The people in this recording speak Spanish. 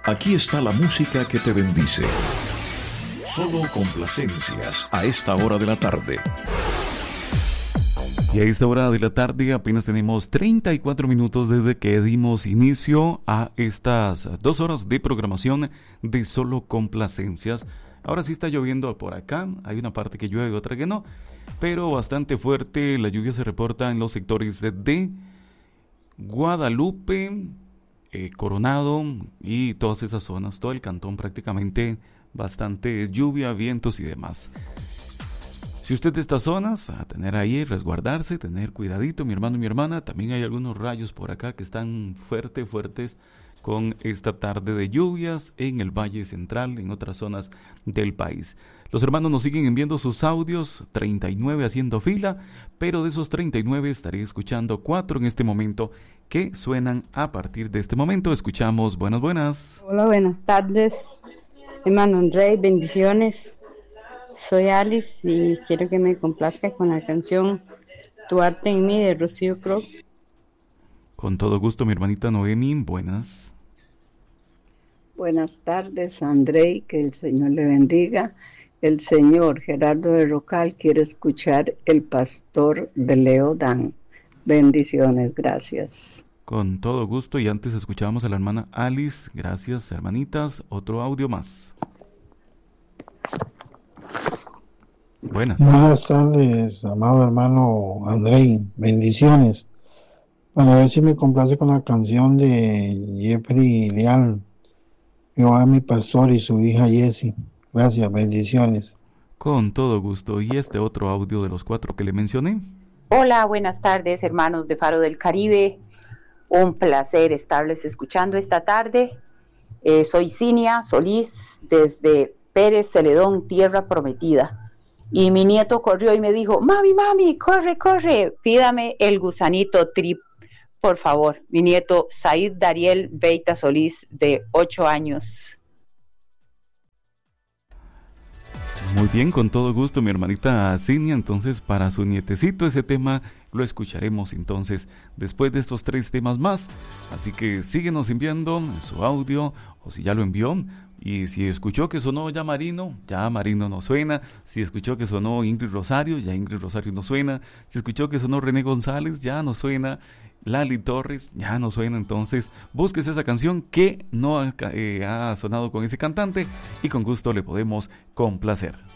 Aquí está la música que te bendice. Solo complacencias a esta hora de la tarde. Y a esta hora de la tarde apenas tenemos 34 minutos desde que dimos inicio a estas 2 horas de programación de Solo Complacencias. Ahora sí está lloviendo por acá, hay una parte que llueve, otra que no, pero bastante fuerte. La lluvia se reporta en los sectores de Guadalupe, Coronado y todas esas zonas, todo el cantón prácticamente, bastante lluvia, vientos y demás. Si usted de estas zonas, a tener ahí, resguardarse, tener cuidadito, mi hermano y mi hermana. También hay algunos rayos por acá que están fuertes con esta tarde de lluvias en el Valle Central, en otras zonas del país. Los hermanos nos siguen enviando sus audios, 39 haciendo fila, pero de esos 39 estaré escuchando 4 en este momento que suenan a partir de este momento. Escuchamos, buenas. Hola, buenas tardes, hermano André, bendiciones. Soy Alice y quiero que me complazca con la canción Tu arte en mí de Rocío Cruz. Con todo gusto, mi hermanita Noemi, buenas. Buenas tardes, André, que el Señor le bendiga. El señor Gerardo de Rocal quiere escuchar El Pastor de Leo Dan. Bendiciones, gracias. Con todo gusto, y antes escuchábamos a la hermana Alice. Gracias, hermanitas. Otro audio más. Buenas tardes, amado hermano André, bendiciones. Bueno, a ver si me complace con la canción de Jeffrey Leal, yo a mi pastor y su hija Jessie. Gracias, bendiciones. Con todo gusto. ¿Y este otro audio de los 4 que le mencioné? Hola, buenas tardes, hermanos de Faro del Caribe. Un placer estarles escuchando esta tarde. Soy Cinia Solís, desde Pérez Celedón, Tierra Prometida. Y mi nieto corrió y me dijo, mami, corre, pídame el gusanito trip, por favor. Mi nieto Said Dariel Beita Solís, de 8 años. Muy bien, con todo gusto, mi hermanita Cinia. Entonces, para su nietecito, ese tema lo escucharemos entonces después de estos 3 temas más. Así que síguenos enviando su audio, o si ya lo envió. Y si escuchó que sonó ya Marino no suena. Si escuchó que sonó Ingrid Rosario, ya Ingrid Rosario no suena. Si escuchó que sonó René González, ya no suena. Lali Torres, ya no suena. Entonces, búsquese esa canción que no ha sonado con ese cantante y con gusto le podemos complacer.